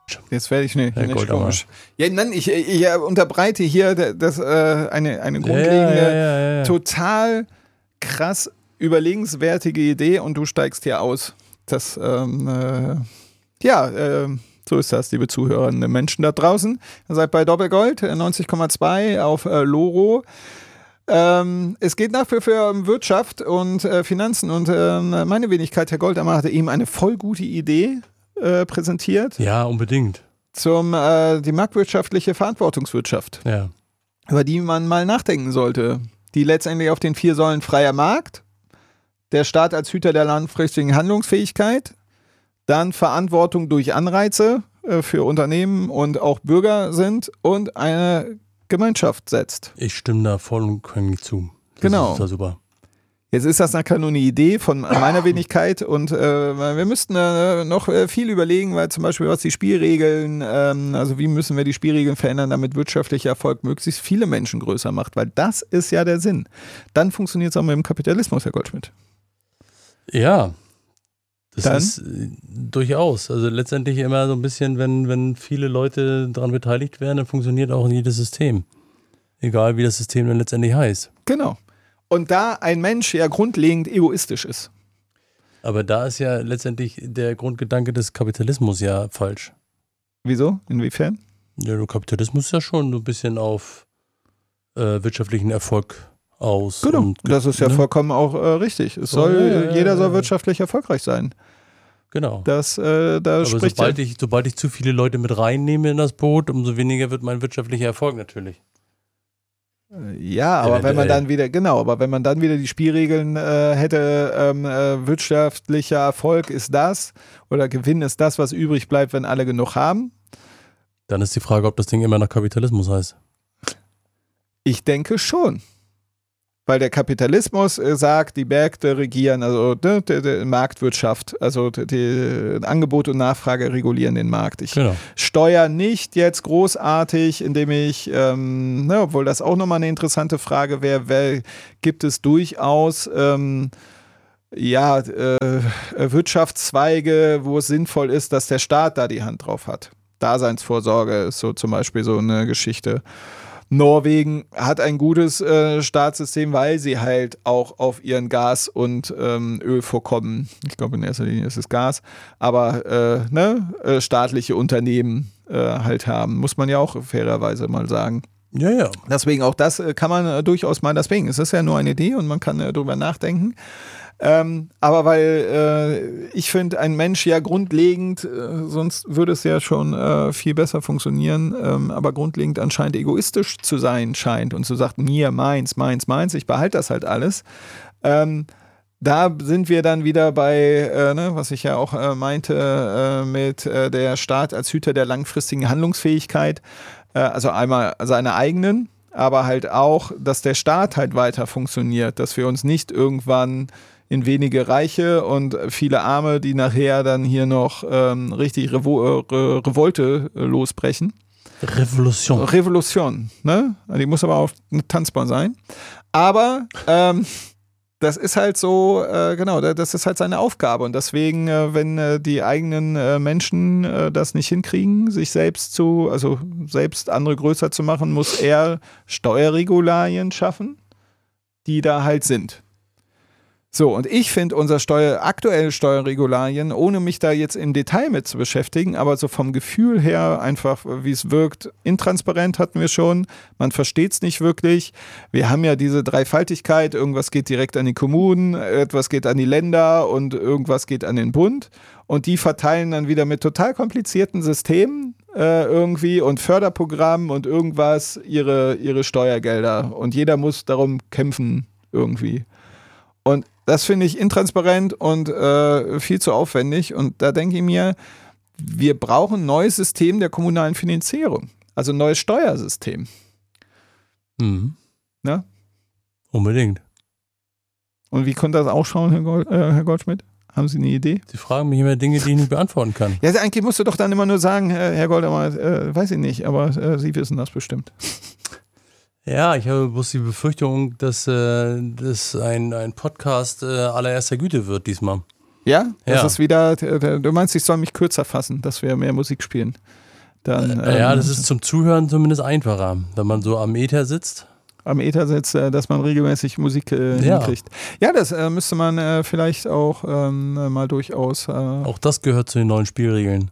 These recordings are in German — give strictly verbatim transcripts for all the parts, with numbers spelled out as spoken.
Jetzt werde ich nicht, nicht komisch. Ja, nein, ich, ich unterbreite hier das, äh, eine, eine grundlegende, ja, ja, ja, ja. total krass überlegenswertige Idee und du steigst hier aus. Das, ähm, äh, ja, äh, so ist das, liebe Zuhörende Menschen da draußen. Ihr seid bei Doppelgold, neunzig Komma zwei auf äh, Loro. Ähm, es geht nach wie vor um Wirtschaft und äh, Finanzen und äh, meine Wenigkeit, Herr Goldammer, hatte eben eine voll gute Idee äh, präsentiert. Ja, unbedingt. Zum äh, die marktwirtschaftliche Verantwortungswirtschaft, ja. über die man mal nachdenken sollte. Die letztendlich auf den vier Säulen freier Markt, der Staat als Hüter der langfristigen Handlungsfähigkeit, dann Verantwortung durch Anreize äh, für Unternehmen und auch Bürger sind und eine Gemeinschaft setzt. Ich stimme da voll und ganz zu. Das genau. ist ja super. Jetzt ist das nachher nur eine Idee von meiner Wenigkeit und äh, wir müssten äh, noch äh, viel überlegen, weil zum Beispiel was die Spielregeln, ähm, also wie müssen wir die Spielregeln verändern, damit wirtschaftlicher Erfolg möglichst viele Menschen größer macht, weil das ist ja der Sinn. Dann funktioniert es auch mit dem Kapitalismus, Herr Goldschmidt. Ja, das Dann? ist äh, durchaus. Also letztendlich immer so ein bisschen, wenn, wenn viele Leute daran beteiligt werden, dann funktioniert auch jedes System. Egal wie das System dann letztendlich heißt. Genau. Und da ein Mensch ja grundlegend egoistisch ist. Aber da ist ja letztendlich der Grundgedanke des Kapitalismus ja falsch. Wieso? Inwiefern? Ja, der Kapitalismus ist ja schon so ein bisschen auf äh, wirtschaftlichen Erfolg aus. Genau, und, das ist ja ne? vollkommen auch äh, richtig. Es soll, ja, ja, jeder ja, soll ja. wirtschaftlich erfolgreich sein. Genau. Das, äh, da Aber spricht sobald ja, ich, sobald ich zu viele Leute mit reinnehme in das Boot, umso weniger wird mein wirtschaftlicher Erfolg natürlich. Ja, aber wenn man Eventuell. dann wieder, genau, aber wenn man dann wieder die Spielregeln äh, hätte, ähm, äh, wirtschaftlicher Erfolg ist das oder Gewinn ist das, was übrig bleibt, wenn alle genug haben. Dann ist die Frage, ob das Ding immer noch Kapitalismus heißt. Ich denke schon. Weil der Kapitalismus äh, sagt, die Märkte regieren, also die, die, die Marktwirtschaft, also die, die Angebot und Nachfrage regulieren den Markt. Ich Genau. steuere nicht jetzt großartig, indem ich, ähm, ne, obwohl das auch nochmal eine interessante Frage wäre, wer, gibt es durchaus ähm, ja, äh, Wirtschaftszweige, wo es sinnvoll ist, dass der Staat da die Hand drauf hat. Daseinsvorsorge ist so zum Beispiel so eine Geschichte. Norwegen hat ein gutes äh, Staatssystem, weil sie halt auch auf ihren Gas- und ähm, Ölvorkommen, ich glaube in erster Linie ist es Gas, aber äh, ne, äh, staatliche Unternehmen äh, halt haben, muss man ja auch fairerweise mal sagen. Ja, ja. Deswegen auch das äh, kann man äh, durchaus mal, deswegen, es ist ja nur eine Idee und man kann äh, drüber nachdenken. Ähm, aber weil äh, ich finde, ein Mensch ja grundlegend, äh, sonst würde es ja schon äh, viel besser funktionieren, ähm, aber grundlegend anscheinend egoistisch zu sein scheint und zu sagen, mir, meins, meins, meins, ich behalte das halt alles. Ähm, da sind wir dann wieder bei, äh, ne, was ich ja auch äh, meinte, äh, mit äh, der Staat als Hüter der langfristigen Handlungsfähigkeit, äh, also einmal seine eigenen, aber halt auch, dass der Staat halt weiter funktioniert, dass wir uns nicht irgendwann in wenige Reiche und viele Arme, die nachher dann hier noch ähm, richtig Revo- äh, Re- Revolte äh, losbrechen. Revolution. Revolution, ne? Die muss aber auch tanzbar sein. Aber ähm, das ist halt so, äh, genau, das ist halt seine Aufgabe. Und deswegen, äh, wenn äh, die eigenen äh, Menschen äh, das nicht hinkriegen, sich selbst zu, also selbst andere größer zu machen, muss er Steuerregularien schaffen, die da halt sind. So, und ich finde unser Steuer, aktuelle Steuerregularien, ohne mich da jetzt im Detail mit zu beschäftigen, aber so vom Gefühl her einfach, wie es wirkt, intransparent hatten wir schon, man versteht es nicht wirklich. Wir haben ja diese Dreifaltigkeit, irgendwas geht direkt an die Kommunen, etwas geht an die Länder und irgendwas geht an den Bund. Und die verteilen dann wieder mit total komplizierten Systemen äh, irgendwie und Förderprogrammen und irgendwas ihre, ihre Steuergelder. Und jeder muss darum kämpfen irgendwie. Und das finde ich intransparent und äh, viel zu aufwendig. Und da denke ich mir, wir brauchen ein neues System der kommunalen Finanzierung. Also ein neues Steuersystem. Mhm. Ne? Unbedingt. Und wie könnte das ausschauen, Herr, Gold, äh, Herr Goldschmidt? Haben Sie eine Idee? Sie fragen mich immer Dinge, die ich nicht beantworten kann. Ja, eigentlich musst du doch dann immer nur sagen, äh, Herr Goldammer, äh, weiß ich nicht, aber äh, Sie wissen das bestimmt. Ja, ich habe bloß die Befürchtung, dass äh, das ein, ein Podcast äh, allererster Güte wird diesmal. Ja? Das Ja. ist wieder, du meinst, ich soll mich kürzer fassen, dass wir mehr Musik spielen. Dann, äh, ja, ähm, das ist zum Zuhören zumindest einfacher, wenn man so am Ether sitzt. Am Ether sitzt, äh, dass man regelmäßig Musik äh, Ja. hinkriegt. Ja, das äh, müsste man äh, vielleicht auch ähm, mal durchaus. Äh, Auch das gehört zu den neuen Spielregeln.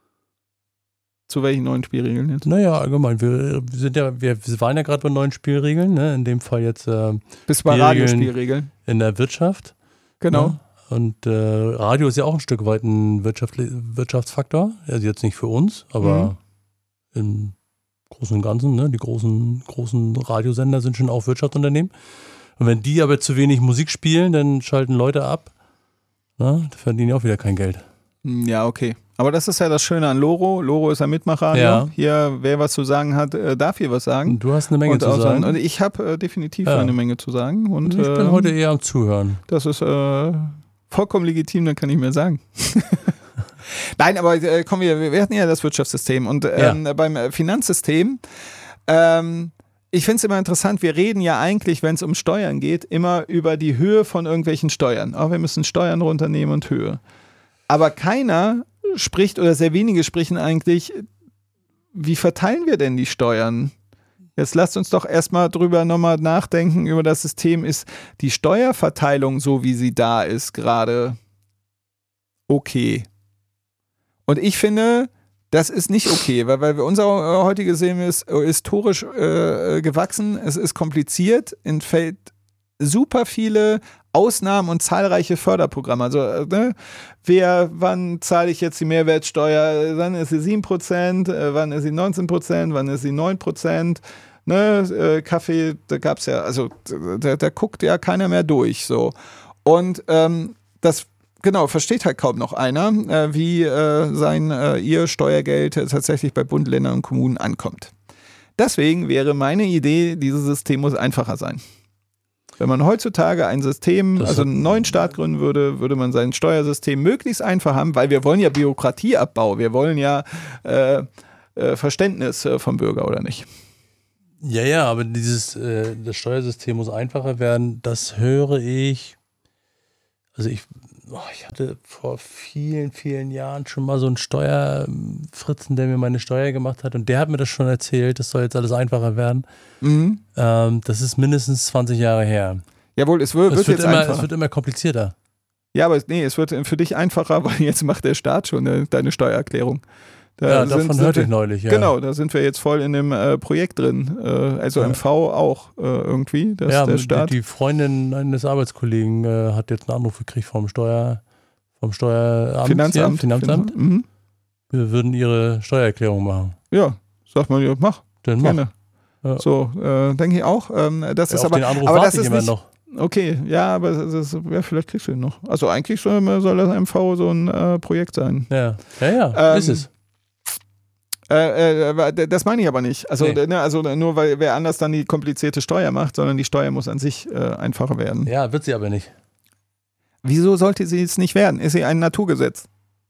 zu welchen neuen Spielregeln jetzt? Naja, allgemein. Wir, wir sind ja, wir waren ja gerade bei neuen Spielregeln, ne? In dem Fall jetzt äh, Bis bei Spielregeln Radiospielregeln. in der Wirtschaft. Genau. Ne? Und äh, Radio ist ja auch ein Stück weit ein Wirtschaftli- Wirtschaftsfaktor. Also jetzt nicht für uns, aber Mhm. im Großen und Ganzen, ne? Die großen, großen Radiosender sind schon auch Wirtschaftsunternehmen. Und wenn die aber zu wenig Musik spielen, dann schalten Leute ab. Ne? Da verdienen ja auch wieder kein Geld. Ja, okay. Aber das ist ja das Schöne an Loro. Loro ist ein Mitmachradio. Ja. Hier, wer was zu sagen hat, äh, darf hier was sagen. Und du hast eine Menge und zu auch sagen. Und ich habe äh, definitiv Ja. eine Menge zu sagen. Und, ich bin ähm, heute eher am Zuhören. Das ist äh, vollkommen legitim, dann kann ich mehr sagen. Nein, aber äh, kommen wir, wir hatten ja das Wirtschaftssystem und ähm, Ja. beim äh, Finanzsystem, ähm, ich finde es immer interessant, wir reden ja eigentlich, wenn es um Steuern geht, immer über die Höhe von irgendwelchen Steuern. Auch wir müssen Steuern runternehmen und Höhe. Aber keiner spricht oder sehr wenige sprechen eigentlich, wie verteilen wir denn die Steuern? Jetzt lasst uns doch erstmal drüber nochmal nachdenken über das System. Ist die Steuerverteilung, so wie sie da ist, gerade okay? Und ich finde, das ist nicht okay, weil, weil unser heutiges System ist historisch äh, gewachsen, es ist kompliziert, entfällt super viele Ausnahmen und zahlreiche Förderprogramme. Also, ne, wer, wann zahle ich jetzt die Mehrwertsteuer? Wann ist sie sieben Prozent? Äh, wann ist sie neunzehn Prozent? Wann ist sie neun Prozent? Ne, äh, Kaffee, da gab es ja, also da, da guckt ja keiner mehr durch. So. Und ähm, das, genau, versteht halt kaum noch einer, äh, wie äh, sein, äh, ihr Steuergeld äh, tatsächlich bei Bund, Ländern und Kommunen ankommt. Deswegen wäre meine Idee, dieses System muss einfacher sein. Wenn man heutzutage ein System, Das also hat- einen neuen Staat gründen würde, würde man sein Steuersystem möglichst einfach haben, weil wir wollen ja Bürokratieabbau, wir wollen ja äh, äh, Verständnis äh, vom Bürger, oder nicht? Ja, ja, aber dieses, äh, das Steuersystem muss einfacher werden, das höre ich. Also ich, oh, ich hatte vor vielen, vielen Jahren schon mal so einen Steuerfritzen, der mir meine Steuer gemacht hat und der hat mir das schon erzählt, das soll jetzt alles einfacher werden. Mhm. Ähm, das ist mindestens zwanzig Jahre her. Jawohl, es wird, Es wird wird, jetzt immer, einfacher. es wird immer komplizierter. Ja, aber es, nee, es wird für dich einfacher, weil jetzt macht der Staat schon äh, deine Steuererklärung. Da Ja, sind- davon sind hörte wir- ich neulich, ja. Genau, da sind wir jetzt voll in dem äh, Projekt drin. Äh, also Ja. M V auch äh, irgendwie, dass Ja, der die, Staat. die Freundin eines Arbeitskollegen äh, hat jetzt einen Anruf gekriegt vom Steuer, vom Steueramt. Finanzamt. Ja, Finanzamt. Mhm. Wir würden ihre Steuererklärung machen. Ja, sagt man, ja, mach, Dann mach. gerne. Ja. So, äh, denke ich auch. Ähm, das Ja, ist auf aber, den Anruf aber warte das ich ist immer nicht, noch. okay, ja, aber das ist, ja, vielleicht kriegst du ihn noch. Also eigentlich soll, soll das M V so ein äh, Projekt sein. Ja, ja, ja Ähm, ist es. Äh, äh, das meine ich aber nicht. Also, Nee. ne, also nur weil wer anders dann die komplizierte Steuer macht, sondern die Steuer muss an sich äh, einfacher werden. Ja, wird sie aber nicht. Wieso sollte sie jetzt nicht werden? Ist sie ein Naturgesetz?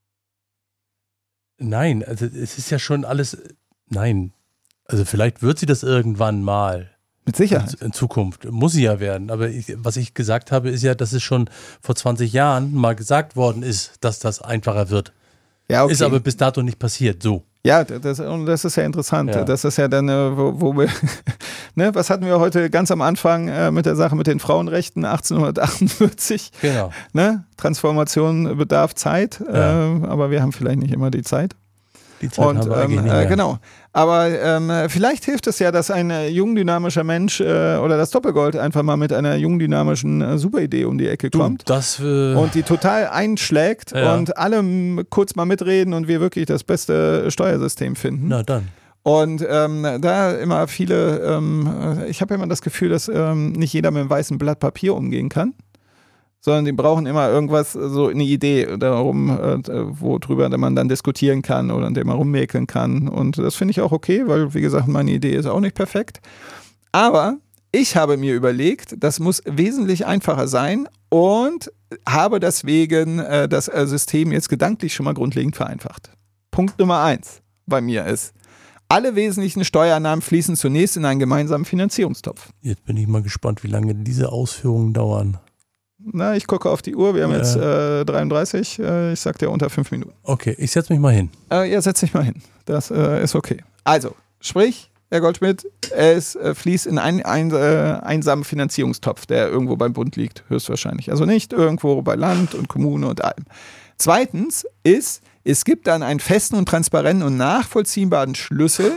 Nein, also es ist ja schon alles. Nein. Also vielleicht wird sie das irgendwann mal. Mit Sicherheit. In, in Zukunft. Muss sie ja werden. Aber ich, was ich gesagt habe, ist ja, dass es schon vor zwanzig Jahren mal gesagt worden ist, dass das einfacher wird. Ja, okay. Ist aber bis dato nicht passiert. So. Ja, das, und das ist ja interessant. Ja. Das ist ja dann, äh, wo, wo wir, ne, was hatten wir heute ganz am Anfang äh, mit der Sache mit den Frauenrechten achtzehnhundertachtundvierzig? Genau. Ne? Transformation bedarf Zeit, Ja. äh, aber wir haben vielleicht nicht immer die Zeit. Die Zeit Und haben wir eigentlich ähm, nicht äh, mehr. genau. Aber ähm, vielleicht hilft es ja, dass ein äh, jung dynamischer Mensch äh, oder das Doppelgold einfach mal mit einer jung dynamischen äh, Superidee um die Ecke Du, kommt. das äh, Und die total einschlägt Ja. und alle m- kurz mal mitreden und wir wirklich das beste Steuersystem finden. na dann. Und ähm, da immer viele, ähm, ich habe immer das Gefühl, dass ähm, nicht jeder mit einem weißen Blatt Papier umgehen kann, sondern die brauchen immer irgendwas, so eine Idee darum, äh, worüber man dann diskutieren kann oder an dem man rummäkeln kann. Und das finde ich auch okay, weil, wie gesagt, meine Idee ist auch nicht perfekt. Aber ich habe mir überlegt, das muss wesentlich einfacher sein und habe deswegen äh, das äh, System jetzt gedanklich schon mal grundlegend vereinfacht. Punkt Nummer eins bei mir ist, alle wesentlichen Steuereinnahmen fließen zunächst in einen gemeinsamen Finanzierungstopf. Jetzt bin ich mal gespannt, wie lange diese Ausführungen dauern. Na, ich gucke auf die Uhr, wir haben Ja. jetzt äh, dreiunddreißig, äh, ich sag dir unter fünf Minuten. Okay, ich setze mich mal hin. Äh, ja, setz dich mal hin. Das äh, ist okay. Also, sprich, Herr Goldschmidt, es äh, fließt in einen ein, äh, einsamen Finanzierungstopf, der irgendwo beim Bund liegt, höchstwahrscheinlich. Also nicht irgendwo bei Land und Kommune und allem. Zweitens ist, es gibt dann einen festen und transparenten und nachvollziehbaren Schlüssel,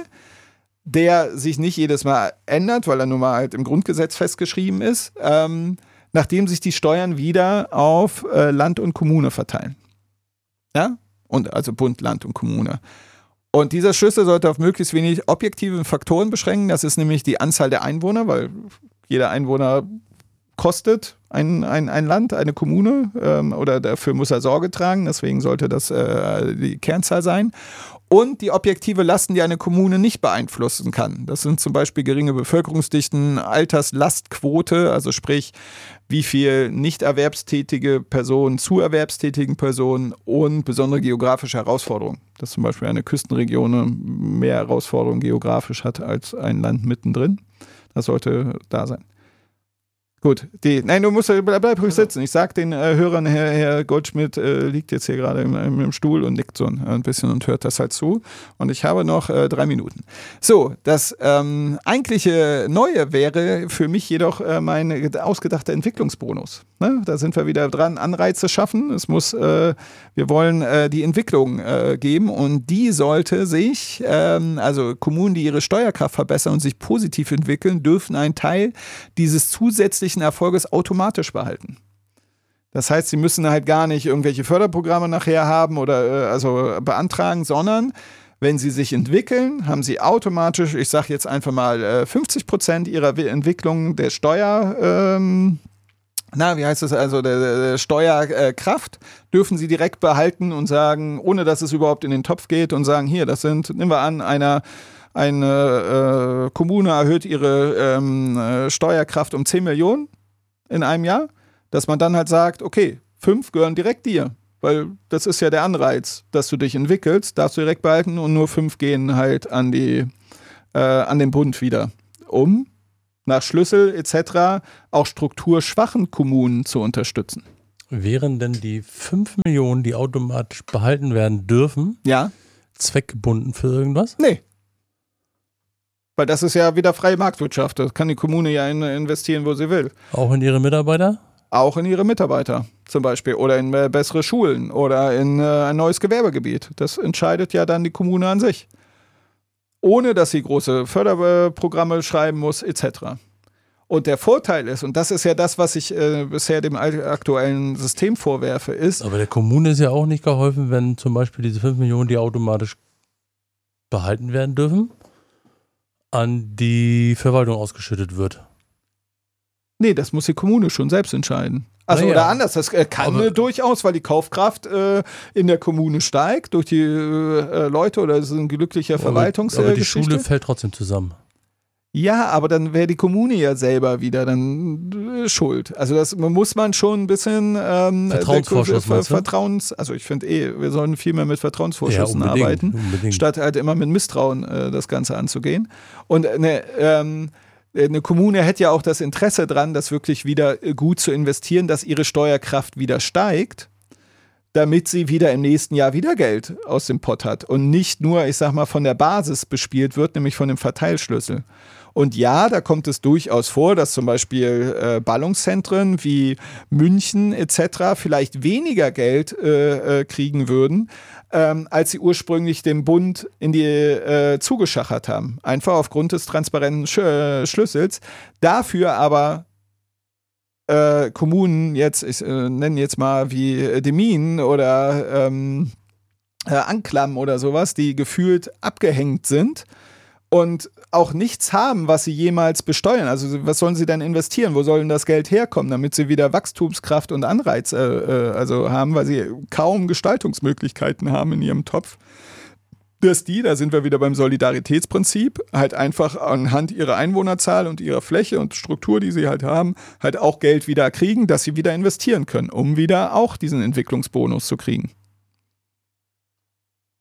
der sich nicht jedes Mal ändert, weil er nun mal halt im Grundgesetz festgeschrieben ist, ähm, nachdem sich die Steuern wieder auf äh, Land und Kommune verteilen. Ja? Und also Bund, Land und Kommune. Und dieser Schlüssel sollte auf möglichst wenig objektive Faktoren beschränken. Das ist nämlich die Anzahl der Einwohner, weil jeder Einwohner kostet ein, ein, ein Land, eine Kommune, ähm, oder dafür muss er Sorge tragen. Deswegen sollte das äh, die Kernzahl sein. Und die objektive Lasten, die eine Kommune nicht beeinflussen kann. Das sind zum Beispiel geringe Bevölkerungsdichten, Alterslastquote, also sprich, wie viel nicht erwerbstätige Personen zu erwerbstätigen Personen und besondere geografische Herausforderungen. Dass zum Beispiel eine Küstenregion mehr Herausforderungen geografisch hat als ein Land mittendrin. Das sollte da sein. Gut, die, nein, du musst, bleib, bleib ruhig sitzen. Ich sag den äh, Hörern, Herr, Herr Goldschmidt äh, liegt jetzt hier gerade im, im, im Stuhl und nickt so ein, ein bisschen und hört das halt zu. Und ich habe noch äh, drei Minuten. So, das ähm, eigentliche Neue wäre für mich jedoch äh, mein ausgedachter Entwicklungsbonus. Ne? Da sind wir wieder dran, Anreize schaffen. Es muss, äh, wir wollen äh, die Entwicklung äh, geben und die sollte sich, ähm, also Kommunen, die ihre Steuerkraft verbessern und sich positiv entwickeln, dürfen einen Teil dieses zusätzlichen Erfolges automatisch behalten. Das heißt, sie müssen halt gar nicht irgendwelche Förderprogramme nachher haben oder äh, also beantragen, sondern wenn sie sich entwickeln, haben sie automatisch, ich sage jetzt einfach mal äh, fünfzig Prozent ihrer Entwicklung der Steuer, ähm, na, wie heißt das, also der, der Steuerkraft, dürfen sie direkt behalten und sagen, ohne dass es überhaupt in den Topf geht und sagen, hier, das sind, nehmen wir an, einer Eine äh, Kommune erhöht ihre ähm, äh, Steuerkraft um zehn Millionen in einem Jahr, dass man dann halt sagt, okay, fünf gehören direkt dir, weil das ist ja der Anreiz, dass du dich entwickelst, darfst du direkt behalten und nur fünf gehen halt an, die, äh, an den Bund wieder, um nach Schlüssel et cetera auch strukturschwachen Kommunen zu unterstützen. Wären denn die fünf Millionen, die automatisch behalten werden dürfen, ja, zweckgebunden für irgendwas? Nee. Weil das ist ja wieder freie Marktwirtschaft. Das kann die Kommune ja in, investieren, wo sie will. Auch in ihre Mitarbeiter? Auch in ihre Mitarbeiter zum Beispiel. Oder in äh, bessere Schulen oder in äh, ein neues Gewerbegebiet. Das entscheidet ja dann die Kommune an sich. Ohne, dass sie große Förderprogramme schreiben muss, et cetera. Und der Vorteil ist, und das ist ja das, was ich äh, bisher dem aktuellen System vorwerfe, ist... Aber der Kommune ist ja auch nicht geholfen, wenn zum Beispiel diese fünf Millionen, die automatisch behalten werden dürfen, an die Verwaltung ausgeschüttet wird. Nee, das muss die Kommune schon selbst entscheiden. Also naja. Oder anders, das äh, kann Aber äh, durchaus, weil die Kaufkraft äh, in der Kommune steigt durch die äh, Leute oder es ist ein glücklicher Verwaltungsgeschichte. Aber die Schule fällt trotzdem zusammen. Ja, aber dann wäre die Kommune ja selber wieder dann äh, schuld. Also das muss man schon ein bisschen ähm, Vertrauensvorschuss, der, Ver, Vertrauens, also ich finde eh, wir sollen viel mehr mit Vertrauensvorschüssen ja, unbedingt, arbeiten, unbedingt. statt halt immer mit Misstrauen äh, das Ganze anzugehen. Und eine, ähm, eine Kommune hätte ja auch das Interesse dran, das wirklich wieder gut zu investieren, dass ihre Steuerkraft wieder steigt, damit sie wieder im nächsten Jahr wieder Geld aus dem Pott hat und nicht nur, ich sag mal, von der Basis bespielt wird, nämlich von dem Verteilschlüssel. Und ja, da kommt es durchaus vor, dass zum Beispiel äh, Ballungszentren wie München et cetera vielleicht weniger Geld äh, äh, kriegen würden, ähm, als sie ursprünglich dem Bund in die äh, zugeschachert haben. Einfach aufgrund des transparenten Sch- äh, Schlüssels. Dafür aber äh, Kommunen jetzt, ich äh, nenne jetzt mal wie äh, Demmin oder ähm, äh, Anklam oder sowas, die gefühlt abgehängt sind und auch nichts haben, was sie jemals besteuern. Also was sollen sie denn investieren? Wo soll denn das Geld herkommen, damit sie wieder Wachstumskraft und Anreiz äh, äh, also haben, weil sie kaum Gestaltungsmöglichkeiten haben in ihrem Topf, dass die, da sind wir wieder beim Solidaritätsprinzip, halt einfach anhand ihrer Einwohnerzahl und ihrer Fläche und Struktur, die sie halt haben, halt auch Geld wieder kriegen, dass sie wieder investieren können, um wieder auch diesen Entwicklungsbonus zu kriegen.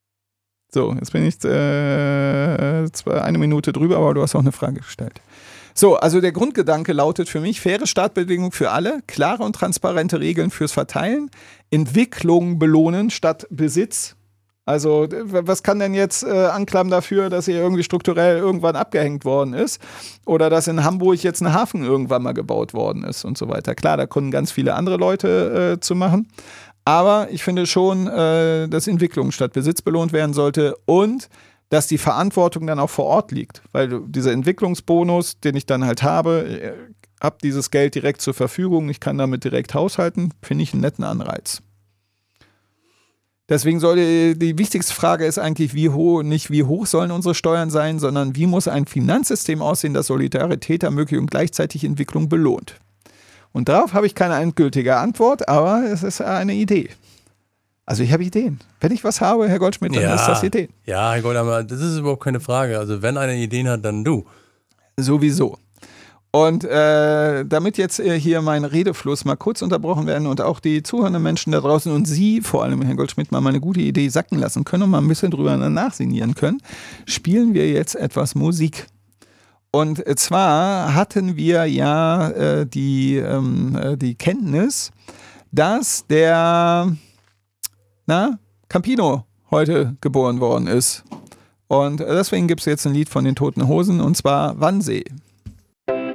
So, jetzt bin ich äh, zwar eine Minute drüber, aber du hast auch eine Frage gestellt. So, also der Grundgedanke lautet für mich, faire Startbedingungen für alle, klare und transparente Regeln fürs Verteilen, Entwicklung belohnen statt Besitz. Also was kann denn jetzt äh, anklagen dafür, dass hier irgendwie strukturell irgendwann abgehängt worden ist oder dass in Hamburg jetzt ein Hafen irgendwann mal gebaut worden ist und so weiter. Klar, da können ganz viele andere Leute äh, zu machen, aber ich finde schon, äh, dass Entwicklung statt Besitz belohnt werden sollte und dass die Verantwortung dann auch vor Ort liegt, weil dieser Entwicklungsbonus, den ich dann halt habe, äh, habe dieses Geld direkt zur Verfügung, ich kann damit direkt haushalten, finde ich einen netten Anreiz. Deswegen sollte die wichtigste Frage ist eigentlich, wie hoch, nicht wie hoch sollen unsere Steuern sein, sondern wie muss ein Finanzsystem aussehen, das Solidarität ermöglicht und gleichzeitig Entwicklung belohnt. Und darauf habe ich keine endgültige Antwort, aber es ist eine Idee. Also ich habe Ideen. Wenn ich was habe, Herr Goldschmidt, dann ja, ist das Ideen. Ja, Herr Goldhammer, das ist überhaupt keine Frage. Also wenn einer Ideen hat, dann du. Sowieso. Und äh, damit jetzt äh, hier mein Redefluss mal kurz unterbrochen werden und auch die zuhörenden Menschen da draußen und Sie, vor allem Herr Goldschmidt, mal meine gute Idee sacken lassen können und mal ein bisschen drüber nachsinnieren können, spielen wir jetzt etwas Musik. Und zwar hatten wir ja äh, die, ähm, die Kenntnis, dass der na, Campino heute geboren worden ist. Und deswegen gibt es jetzt ein Lied von den Toten Hosen und zwar Wannsee.